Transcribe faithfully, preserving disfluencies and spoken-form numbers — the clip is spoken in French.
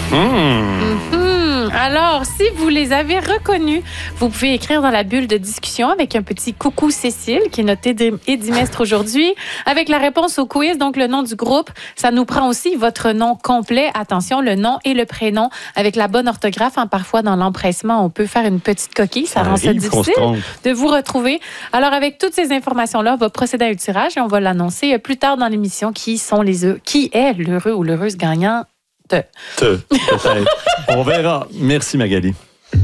Mmh. Mmh. Alors, si vous les avez reconnus, vous pouvez écrire dans la bulle de discussion avec un petit coucou Cécile, qui est notre édimestre aujourd'hui, avec la réponse au quiz, donc le nom du groupe. Ça nous prend aussi votre nom complet. Attention, le nom et le prénom avec la bonne orthographe. Hein, parfois, dans l'empressement, on peut faire une petite coquille. Ça, ça rend ça difficile de vous retrouver. Alors, avec toutes ces informations-là, on va procéder à un tirage et on va l'annoncer plus tard dans l'émission qui sont les eux, qui est l'heureux ou l'heureuse gagnant. Te. Te, peut-être. On verra. Merci, Magali.